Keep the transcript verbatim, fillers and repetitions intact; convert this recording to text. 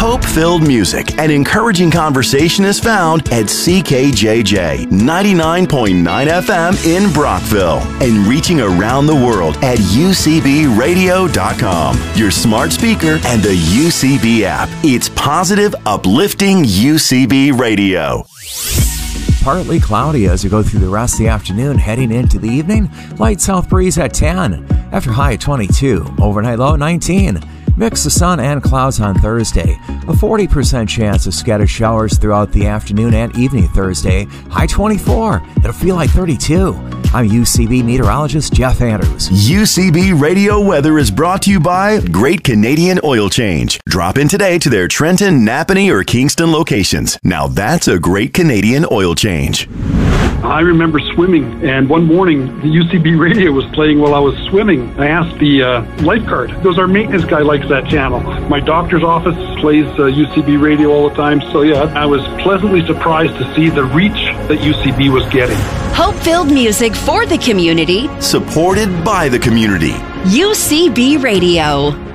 Hope-filled music and encouraging conversation is found at C K J J ninety-nine point nine F M in Brockville and reaching around the world at U C B radio dot com, your smart speaker, and the U C B app. It's positive, uplifting U C B radio. Partly cloudy as you go through the rest of the afternoon, heading into the evening. Light south breeze at ten. After high at twenty-two. Overnight low at nineteen. Mix of sun and clouds on Thursday. A forty percent chance of scattered showers throughout the afternoon and evening Thursday. High twenty-four. It'll feel like thirty-two. I'm U C B meteorologist Jeff Andrews. U C B Radio Weather is brought to you by Great Canadian Oil Change. Drop in today to their Trenton, Napanee, or Kingston locations. Now that's a Great Canadian Oil Change. I remember swimming, and one morning the U C B radio was playing while I was swimming. I asked the uh, lifeguard, because our maintenance guy likes that channel. My doctor's office plays uh, U C B radio all the time, so yeah, I was pleasantly surprised to see the reach that U C B was getting. Hope-filled music for the community. Supported by the community. U C B Radio.